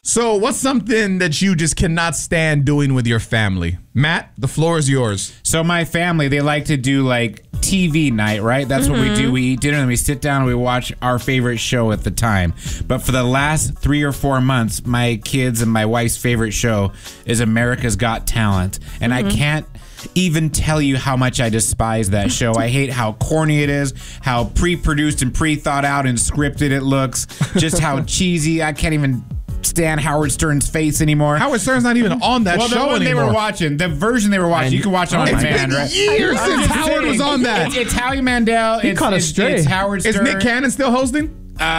So what's something that you just cannot stand doing with your family? Matt, the floor is yours. So my family, they like to do like TV night, right? That's what we do. We eat dinner and we sit down and we watch our favorite show at the time. But for the last 3 or 4 months, my kids and my wife's favorite show is America's Got Talent. And I can't even tell you how much I despise that show. I hate how corny it is, how pre-produced and pre-thought out and scripted it looks, just how cheesy. I can't even stand Howard Stern's face anymore. Howard Stern's not even on that show the one anymore. They were watching, the version they were watching, you can watch it on demand, right? Years since Howard was on that. It's Howie Mandel. He caught us straight. It's Howard Stern. Is Nick Cannon still hosting?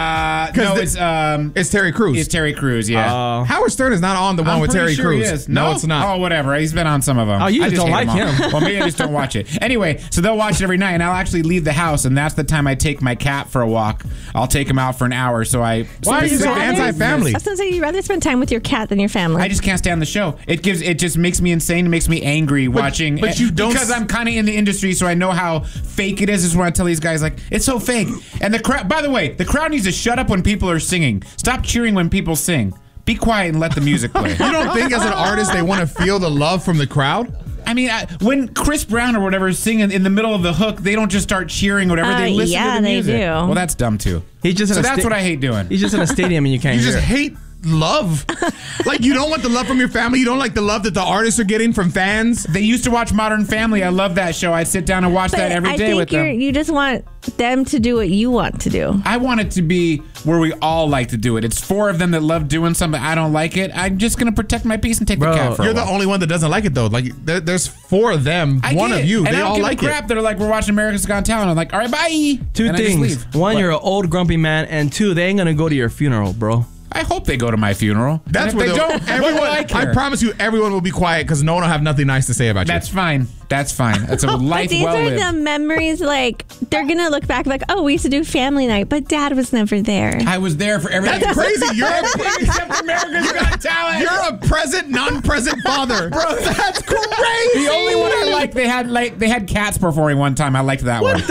No, it's Terry Crews. It's Terry Crews, yeah. Howard Stern is not on the one with Terry sure Crews. He is. No, it's not. Oh, whatever. He's been on some of them. Oh, you just don't like him. Well, maybe I just don't watch it. Anyway, so they'll watch it every night, and I'll actually leave the house, and that's the time I take my cat for a walk. I'll take him out for an hour. So I. Why are you so anti-family? I was gonna say you'd rather spend time with your cat than your family. I just can't stand the show. It just makes me insane. It makes me angry watching. But you don't, because I'm kind of in the industry, so I know how fake it is. Is when I tell these guys like it's so fake. And the crowd. By the way, the crowd needs to shut up when people are singing. Stop cheering when people sing. Be quiet and let the music play. You don't think as an artist they want to feel the love from the crowd? I mean, when Chris Brown or whatever is singing in the middle of the hook, they don't just start cheering or whatever. They listen to the music. They do. Well, that's dumb too. So that's what I hate doing. He's just in a stadium and you can't You hear just it. hate love. Like, you don't want the love from your family. You don't like the love that the artists are getting from fans. They used to watch Modern Family. I love that show. I'd sit down and watch that every day with them. You just want them to do what you want to do. I want it to be where we all like to do it. It's 4 of them that love doing something. I don't like it. I'm just going to protect my peace and take the cat for a You're while. the only one that doesn't like it, though. Like, there's 4 of them. One of you. And they I don't all give like a crap. it. They're like, we're watching America's Got Talent. I'm like, all right, bye. Two and I just things. leave. One, What? you're an old grumpy man, and 2, they ain't gonna go to your funeral, bro. I hope they go to my funeral. That's and what if they don't. Everyone, what do I care? promise you, everyone will be quiet because no one will have nothing nice to say about you. That's fine. That's fine. That's a life But these well are lived. the memories, like, they're going to look back like, oh, we used to do family night, but Dad was never there. I was there for everything. That's crazy. You're Except America's Got Talent. You're a present, non-present father. Bro, that's crazy. The only one I liked, they had cats performing one time. I liked that one.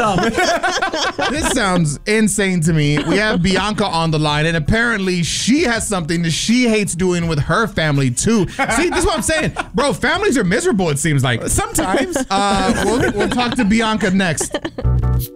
This sounds insane to me. We have Bianca on the line, and apparently she has something that she hates doing with her family, too. See, this is what I'm saying. Bro, families are miserable, it seems like. Sometimes. We'll talk to Bianca next.